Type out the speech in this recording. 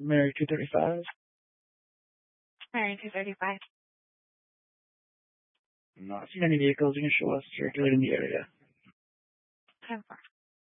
Mary 235. Mary 235. Not seen any vehicles. You can show us circulating the area. 10-4.